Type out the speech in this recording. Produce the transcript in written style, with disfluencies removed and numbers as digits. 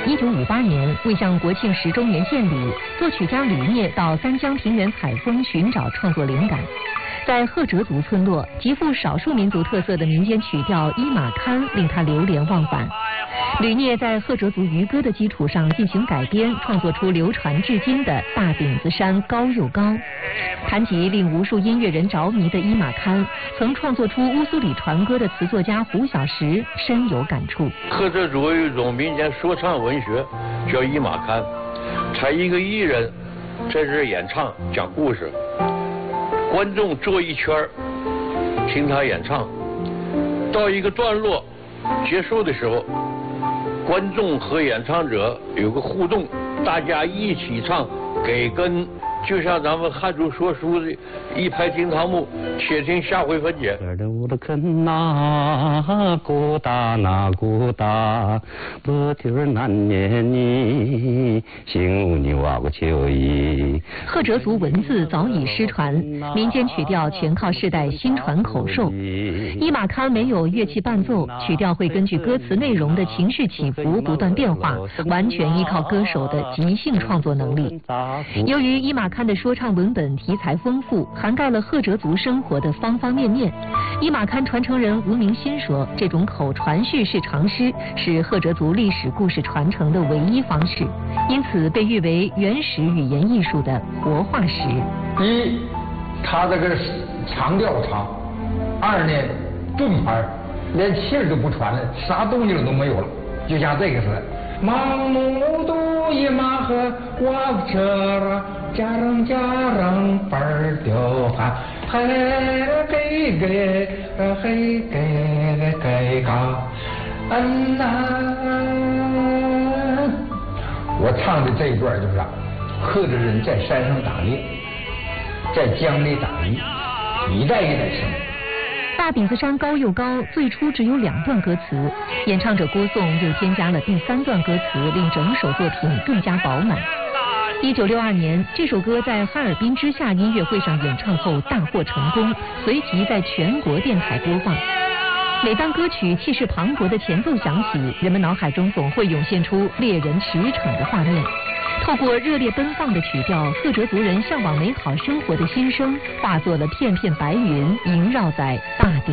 1958年，为向国庆10周年献礼，作曲家吕聂到三江平原采风，寻找创作灵感。在赫哲族村落，极富少数民族特色的民间曲调伊玛堪令他流连忘返。吕聂在赫哲族渔歌的基础上进行改编，创作出流传至今的《大顶子山高又高》。谈及令无数音乐人着迷的伊玛堪，曾创作出乌苏里传歌的词作家胡小石深有感触。 赫哲族有一种民间说唱文学，叫伊玛堪，他一个艺人在这演唱讲故事，观众坐一圈听他演唱，到一个段落结束的时候，观众和演唱者有个互动，大家一起唱，给跟就像咱们汉族说书的一拍惊堂木，且听下回分解。 赫哲族文字早已失传，民间曲调全靠世代心传口授。伊玛堪没有乐器伴奏，曲调会根据歌词内容的情绪起伏不断变化，完全依靠歌手的即兴创作能力。由于伊玛堪的说唱文本题材丰富，涵盖了赫哲族生活的方方面面。伊玛堪传承人吴明新说，这种口传叙事长诗是赫哲族历史故事传承的唯一方式，因此被誉为原始语言艺术的活化石。 一，他这个长调长；二呢，顿拍，连气儿都不传了，啥东西都没有了，就像这个似的。盲目都一马和瓦车家人本儿丢汉，嘿给嘎，我唱的这一段就是赫哲人在山上打猎，在江里打鱼，一代一代生。 大顶子山高又高，最初只有2段歌词，演唱者郭颂又添加了第3段歌词，令整首作品更加饱满。1962年，这首歌在哈尔滨之夏音乐会上演唱后大获成功，随即在全国电台播放。每当歌曲气势磅礴的前奏响起，人们脑海中总会涌现出猎人驰骋的画面。透过热烈奔放的曲调，赫哲族人向往美好生活的心声，化作了片片白云，萦绕在大顶。